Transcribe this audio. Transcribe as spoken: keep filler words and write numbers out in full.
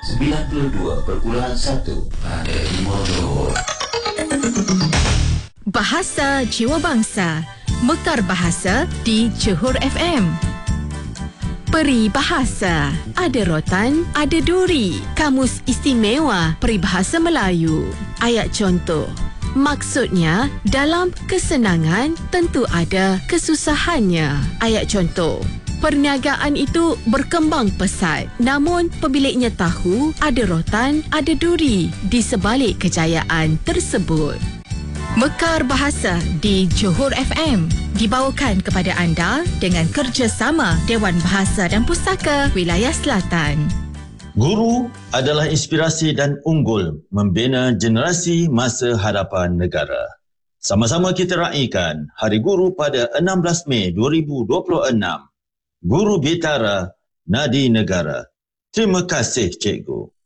sembilan puluh dua perpuluhan satu pada Timur Johor. Bahasa Jiwa Bangsa, Mekar Bahasa di Johor F M. Peri Bahasa, ada rotan, ada duri. Kamus Istimewa Peribahasa Melayu. Ayat contoh. Maksudnya, dalam kesenangan tentu ada kesusahannya. Ayat contoh. Perniagaan itu berkembang pesat. Namun, pemiliknya tahu ada rotan, ada duri di sebalik kejayaan tersebut. Mekar Bahasa di Johor F M dibawakan kepada anda dengan kerjasama Dewan Bahasa dan Pustaka Wilayah Selatan. Guru adalah inspirasi dan unggul membina generasi masa hadapan negara. Sama-sama kita raikan Hari Guru pada enam belas Mei dua ribu dua puluh enam. Guru Bitara, Nadi Negara. Terima kasih, Cikgu.